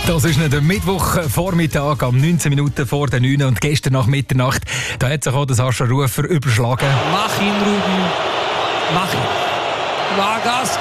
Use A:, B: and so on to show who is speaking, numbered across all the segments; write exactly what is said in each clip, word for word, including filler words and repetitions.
A: Das ist nicht der Mittwochvormittag am neunzehn Minuten vor der neun und gestern nach Mitternacht, da hat sich auch der Sascha Rufer überschlagen.
B: Mach ihn, Ruben. Mach ihn. Vargas.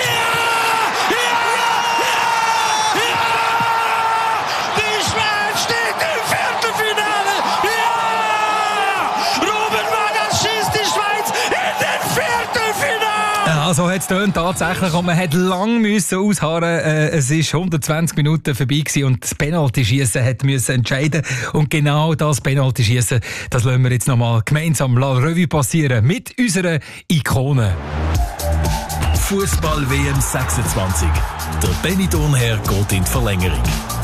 A: Also hat es tönt tatsächlich und man hat lang müssen ausharren. Äh, es ist hundertzwanzig Minuten vorbei gewesen und das Penaltyschiessen hat müssen entscheiden. Und genau das Penaltyschiessen, das lassen wir jetzt nochmal gemeinsam La Revue passieren mit unserer Ikone.
C: Fußball-W M sechsundzwanzig. Der Benny Thurnherr geht in die Verlängerung.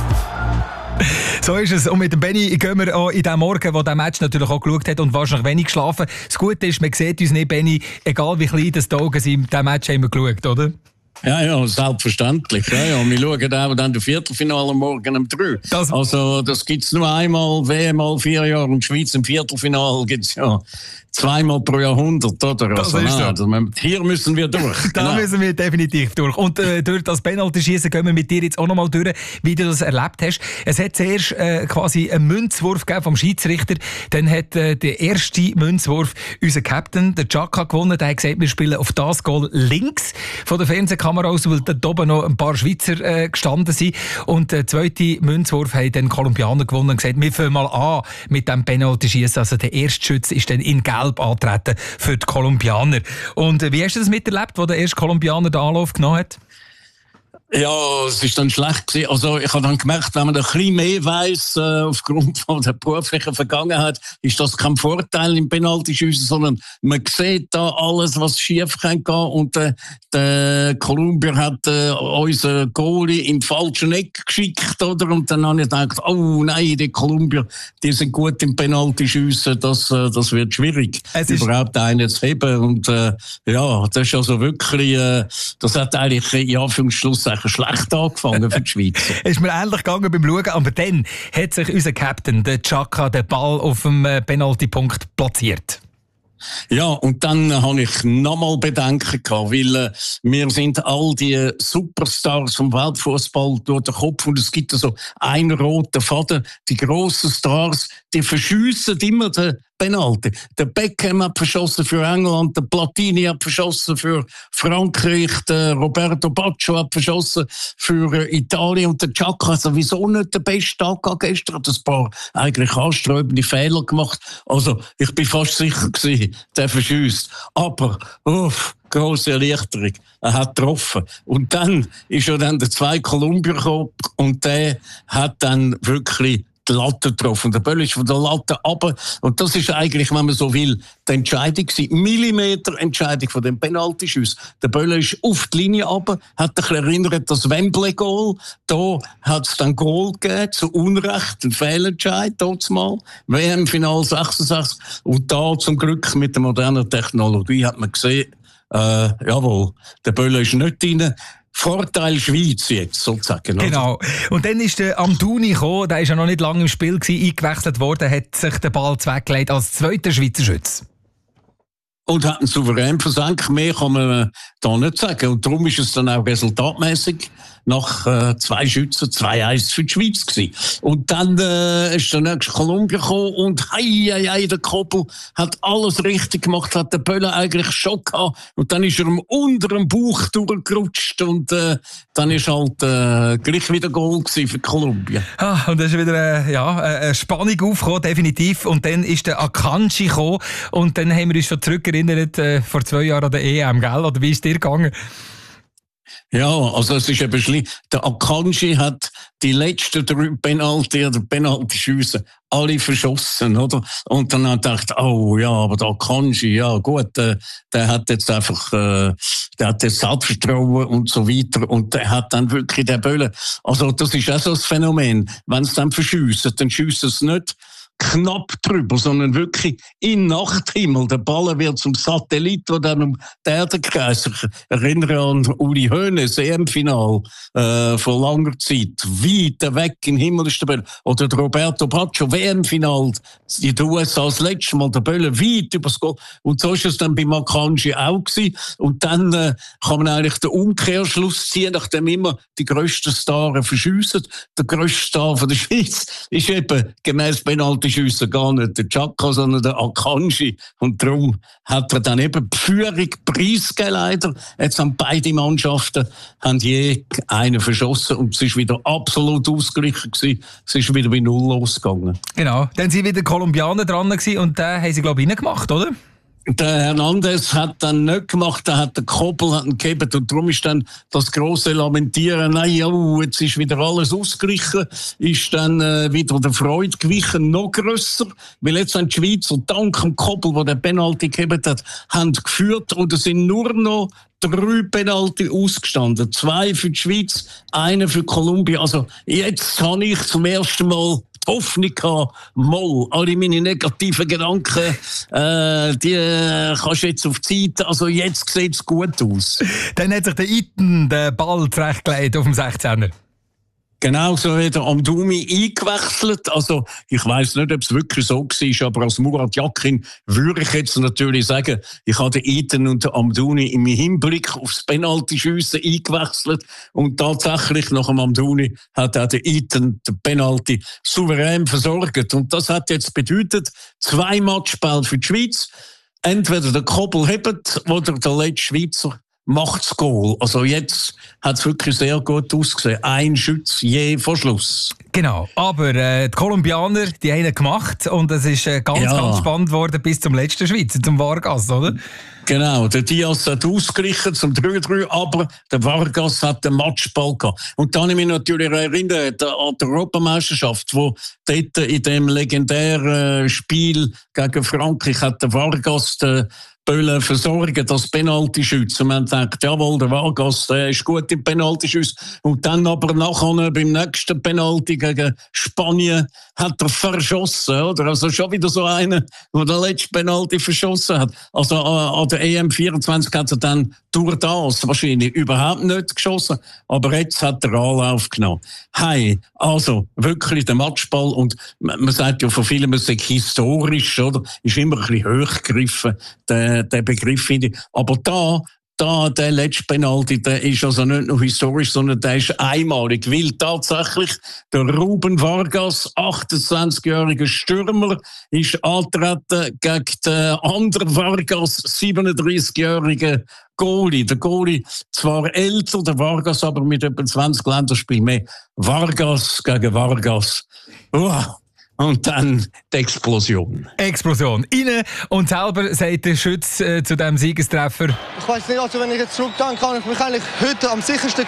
A: So ist es. Und mit dem Benny gehen wir auch in den Morgen, wo der Match natürlich auch geschaut hat und wahrscheinlich wenig geschlafen. Das Gute ist, man sieht uns nicht, Benny, egal wie klein das die Augen sind, diesen Match haben wir geschaut, oder?
D: Ja, ja, selbstverständlich. Ja, ja. Wir schauen auch dann das Viertelfinale morgen um drei. Das also, das gibt es nur einmal, W M all vier Jahre in der Schweiz. Im Viertelfinale gibt es ja zweimal pro Jahrhundert, oder?
A: Das
D: also,
A: ist so.
D: also, hier müssen wir durch.
A: Da
D: genau.
A: müssen wir definitiv durch. Und äh, durch das Penaltyschiessen gehen wir mit dir jetzt auch noch mal durch, wie du das erlebt hast. Es hat zuerst äh, quasi einen Münzwurf gegeben vom Schiedsrichter. Dann hat äh, der erste Münzwurf unser Captain, der Xhaka, gewonnen. Der hat gesagt, wir spielen auf das Goal links von der Fernsehkamera aus, weil da oben noch ein paar Schweizer äh, gestanden sind. Und der zweite Münzwurf haben dann Kolumbianer gewonnen und gesagt, wir fangen mal an mit dem Penaltyschiessen. Also der erste Schütze ist dann in Gelb antreten für die Kolumbianer. Und äh, wie hast du das miterlebt, wo der erste Kolumbianer den Anlauf genommen hat?
D: Ja, es war dann schlecht gewesen. Also ich habe dann gemerkt, wenn man ein bisschen mehr weiss, äh, aufgrund von der beruflichen Vergangenheit, ist das kein Vorteil im Penaltyschiessen, sondern man sieht da alles, was schief kann gehen. Und äh, der Kolumbier hat äh, unseren Goalie in den falschen Eck geschickt, oder? Und dann habe ich gedacht, oh nein, die Kolumbier, die sind gut im Penaltyschiessen, das, äh, das wird schwierig, es überhaupt einen zu heben. Und äh, ja, das ist also wirklich, äh, das hat eigentlich in Anführungsschluss schlecht angefangen für die Schweiz.
A: Ist mir ähnlich gegangen beim Schauen, aber dann hat sich unser Captain, der Xhaka, den Ball auf dem Penaltypunkt platziert.
D: Ja, und dann habe ich nochmal Bedenken gehabt, weil äh, mir sind all die Superstars vom Weltfußball durch den Kopf und es gibt so einen roten Faden. Die grossen Stars, die verschiessen immer den Penalty. Der Beckham hat verschossen für England, der Platini hat verschossen für Frankreich, der Roberto Baggio hat verschossen für äh, Italien und der Xhaka hat sowieso nicht den besten Tag gehabt gestern, hat ein paar eigentlich anstrebende Fehler gemacht. Also ich bin fast sicher gewesen, der verschiesst. Aber uff, grosse Erleichterung. Er hat getroffen. Und dann ist ja dann der zweite Kolumbier gekommen und der hat dann wirklich die Latte getroffen. Der Böll ist von der Latte runter. Und das ist eigentlich, wenn man so will, die Entscheidung gewesen. Millimeter Entscheidung von dem Penaltyschuss. Der Böll ist auf die Linie runter, hat sich erinnert, das Wembley-Goal. Da hat es dann Goal gegeben, zu Unrecht, ein Fehlentscheid, dort mal. W M-Final sechsundsechzig. Und da zum Glück mit der modernen Technologie hat man gesehen, äh, jawohl, der Böll ist nicht drin. Vorteil Schweiz jetzt, sozusagen.
A: Genau. Und dann ist der Amdouni gekommen, der ist ja noch nicht lange im Spiel gewesen, eingewechselt worden, hat sich den Ball weggelegt als zweiter Schweizer Schütze.
D: Und hat einen souverän versenkt. Mehr kann man da nicht sagen. Und darum ist es dann auch resultatmäßig nach äh, zwei Schützen zwei eins für die Schweiz gewesen. Und dann äh, ist der nächste Kolumbien gekommen und hei, hei, hei, der Koppel hat alles richtig gemacht, hat der Böller eigentlich schon gehabt. Und dann ist er ihm unter dem Bauch durchgerutscht und äh, dann ist halt äh, gleich wieder Goal gewesen für Kolumbien.
A: Ah, und dann ist wieder äh, ja, eine Spannung aufgekommen, definitiv. Und dann ist der Akanji gekommen und dann haben wir uns schon zurückerinnert äh, vor zwei Jahren an der E M, gell? Oder wie ist dir gegangen?
D: Ja, also es ist eben schlimm. Der Akanji hat die letzten drei Penalty oder Penalty-Schüsse alle verschossen, oder? Und dann hat er gedacht, oh ja, aber der Akanji, ja gut, der, der hat jetzt einfach, äh, der hat jetzt Selbstvertrauen und so weiter und der hat dann wirklich den Böllen. Also das ist auch so ein Phänomen. Wenn es dann verschiessen, dann schiessen es nicht knapp drüber, sondern wirklich im Nachthimmel. Der Ball wird zum Satellit, der dann um die Erde kreist. Ich erinnere an Uli Hoeneß, E M-Final äh, vor langer Zeit. Weit weg im Himmel ist der Böller. Oder der Roberto Baggio, W M-Final in den U S A das letzte Mal, der Böller weit übers Goal. Und so ist es dann bei Akanji auch gewesen. Und dann äh, kann man eigentlich den Umkehrschluss ziehen, nachdem immer die grössten Stars verschiessen. Der grösste Star von der Schweiz ist eben gemäss Penaltyschüssen gar nicht der Xhaka, sondern der Akanji. Und darum hat er dann eben die Führung preisgegeben, leider. Jetzt haben beide Mannschaften haben je einen verschossen und es ist wieder absolut ausgeglichen gewesen. Es ist wieder bei Null losgegangen.
A: Genau, dann sind wieder Kolumbianer dran gewesen und den haben sie, glaube ich, reingemacht, oder?
D: Der Hernandez hat dann nicht gemacht, der hat den Koppel hat ihn gegeben und darum ist dann das grosse Lamentieren, nein, oh, jetzt ist wieder alles ausgeglichen, ist dann äh, wieder der Freude gewichen, noch grösser, weil jetzt haben die Schweizer dank dem Koppel, der den Penalty gegeben hat, haben geführt und es sind nur noch drei Penalty ausgestanden. Zwei für die Schweiz, einer für Kolumbien. Also jetzt habe ich zum ersten Mal die Hoffnung gehabt, mal, alle meine negativen Gedanken, äh, die äh, kannst du jetzt auf die Seite, also jetzt sieht es gut aus.
A: Dann hat sich der Iten den Ball zurechtgelegt auf dem sechzehner.
D: Genau, so hat der Amdouni eingewechselt. Also, ich weiss nicht, ob es wirklich so war, aber als Murat Yakin würde ich jetzt natürlich sagen, ich habe den Iten und den Amdouni im Hinblick aufs Penalty-Schiessen eingewechselt und tatsächlich nach dem Amdouni hat auch der Iten den Penalty souverän versorgt. Und das hat jetzt bedeutet, zwei Matchbälle für die Schweiz. Entweder der Koppel hebt oder der letzte Schweizer macht das Goal. Also jetzt hat es wirklich sehr gut ausgesehen. Ein Schütz je vor Schluss.
A: Genau, aber äh, die Kolumbianer, die haben ihn gemacht und es ist äh, ganz, ja. ganz spannend geworden bis zum letzten Schweizer, zum Vargas, oder?
D: Genau, der Diaz hat ausgeglichen zum drei drei, aber der Vargas hat den Matchball gehabt. Und dann habe ich mich natürlich erinnert an die Europameisterschaft, wo dort in dem legendären Spiel gegen Frankreich hat der Vargas den Böllen versorgen, das Penalty-Schütze. Und man denkt, jawohl, der Vargas, der ist gut im Penalty-Schütze. Und dann aber nachher beim nächsten Penalty gegen Spanien hat er verschossen, oder? Also schon wieder so einer, der den letzten Penalty verschossen hat. Also an der E M vierundzwanzig hat er dann durch das wahrscheinlich überhaupt nicht geschossen. Aber jetzt hat er Anlauf genommen. Hey, also wirklich der Matchball. Und man sagt ja von vielen, man sagt historisch, oder? Ist immer ein bisschen hochgegriffen, der, der Begriff, finde ich. Aber da, Da, der letzte Penalty, der ist also nicht nur historisch, sondern der ist einmalig, weil tatsächlich der Ruben Vargas, achtundzwanzigjähriger Stürmer, ist angetreten gegen den anderen Vargas, siebenunddreißigjährigen Goalie. Der Goalie zwar älter, der Vargas aber mit etwa zwanzig Länderspielen mehr. Vargas gegen Vargas. Uah. Und dann die Explosion.
A: Explosion. Innen und selber sagt der Schütz äh, zu diesem Siegestreffer.
E: Ich weiss nicht, also wenn ich jetzt zurückdenke, kann ich mich eigentlich heute am sichersten